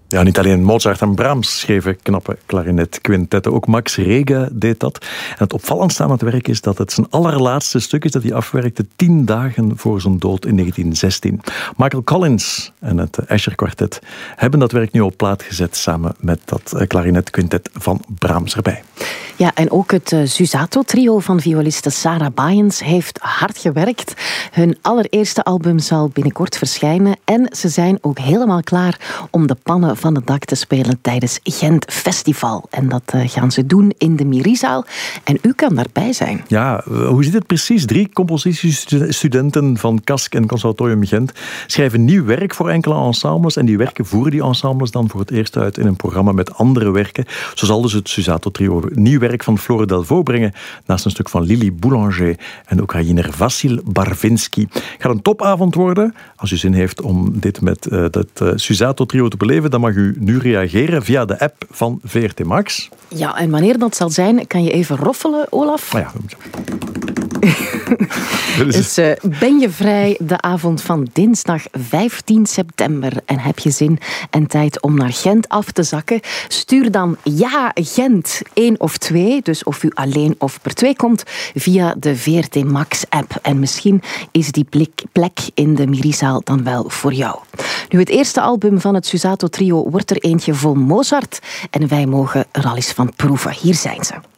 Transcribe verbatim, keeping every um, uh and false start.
Ja, niet alleen Mozart en Brahms schreven knappe klarinetquintetten. Ook Max Reger deed dat. En het opvallendste aan het werk is dat het zijn allerlaatste stuk is dat hij afwerkte tien dagen voor zijn dood in negentien zestien. Michael Collins en het Escher Quartet hebben dat werk nu op plaat gezet samen met dat klarinetquintet van Brahms erbij. Ja, en ook het uh, Susato-trio van violiste Sarah Baeyens heeft hard gewerkt. Hun allereerste album zal binnenkort verschijnen en ze zijn ook helemaal klaar om de pannen van het dak te spelen tijdens Gent Festival. En dat uh, gaan ze doen in de Mirizaal. En u kan daarbij zijn. Ja, hoe zit het precies? Drie compositiestudenten van K A S K en Conservatorium Gent schrijven nieuw werk voor enkele ensembles en die werken voeren die ensembles dan voor het eerst uit in een programma met andere werken. Zo zal dus het Susato-trio nieuw werk van Flore Delvaux brengen, naast een stuk van Lily Boulanger en Oekraïner Vassil Barvinsky. Het gaat een topavond worden. Als u zin heeft om dit met uh, het uh, Susato-trio te beleven, dan mag u nu reageren via de app van V R T Max. Ja, en wanneer dat zal zijn, kan je even roffelen, Olaf? Oh ja. Dus uh, ben je vrij de avond van dinsdag vijftien september en heb je zin en tijd om naar Gent af te zakken? Stuur dan ja Gent één of twee, dus of u alleen of per twee komt, via de V R T Max app. En misschien is die plek, plek in de Mirizaal dan wel voor jou. Nu, het eerste album van het Susato trio wordt er eentje vol Mozart en wij mogen er al eens van proeven. Hier zijn ze.